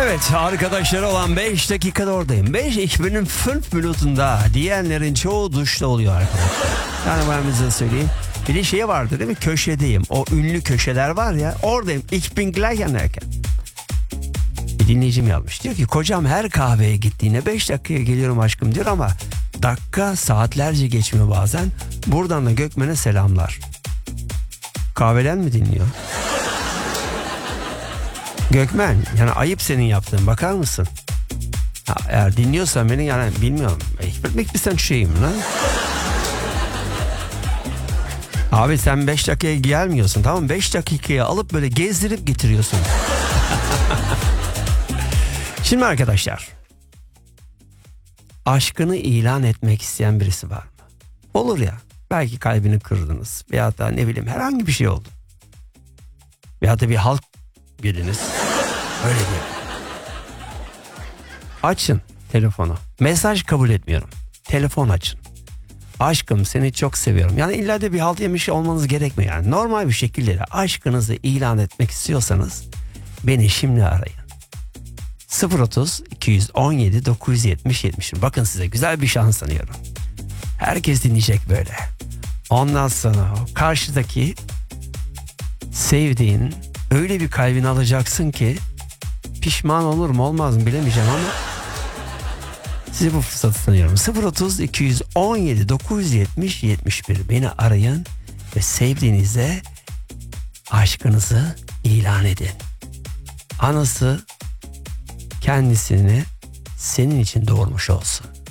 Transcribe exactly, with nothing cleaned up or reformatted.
Evet, arkadaşları olan beş dakikada oradayım. beş ikinin fünf minutunda diyenlerin çoğu duşta oluyor arkadaşlar. Yani ben size söyleyeyim. Bir de şey vardı değil mi? Köşedeyim. O ünlü köşeler var ya, oradayım. Ich bin gleich derken. Bir dinleyicim yazmış. Diyor ki kocam her kahveye gittiğine beş dakikaya geliyorum aşkım diyor ama dakika saatlerce geçmiyor bazen. Buradan da Gökmen'e selamlar. Kahveden mi dinliyor? Gökmen, yani ayıp senin yaptığın, bakar mısın? Ha, eğer dinliyorsan beni, yani bilmiyorum. Ich will mich bisschen schämen lan. Abi sen beş dakikaya gelmiyorsun, tamam mı? beş dakikaya alıp böyle gezdirip getiriyorsun. Şimdi arkadaşlar, aşkını ilan etmek isteyen birisi var mı? Olur ya, belki kalbini kırdınız veyahut da ne bileyim herhangi bir şey oldu. Veyahut da bir halk biriniz. Öyle değil. Açın telefonu. Mesaj kabul etmiyorum. Telefon açın. Aşkım seni çok seviyorum. Yani illa da bir halt yemiş olmanız gerekmiyor. Yani normal bir şekilde de aşkınızı ilan etmek istiyorsanız beni şimdi arayın. sıfır otuz iki on yedi dokuz yetmiş yetmiş. Bakın size güzel bir şans sanıyorum. Herkes dinleyecek böyle. Ondan sonra o karşıdaki sevdiğin öyle bir kalbini alacaksın ki pişman olur mu olmaz mı bilemeyeceğim ama size bu fırsatı sanıyorum. sıfır otuz iki on yedi dokuz yetmiş yetmiş bir beni arayın ve sevdiğinize aşkınızı ilan edin. Anası kendisini senin için doğurmuş olsun.